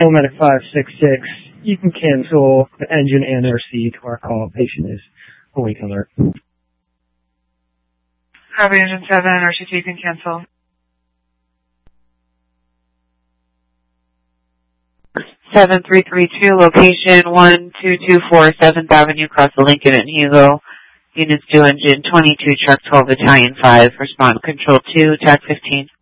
Medic 566, you can cancel the engine and RC to our call. Patient is awake alert. Copy engine 7, RC2 you can cancel. 7332, location 1224 7th Avenue, across the Lincoln and Hugo. Units due engine 22, truck 12, Battalion 5, respond control 2, TAC 15.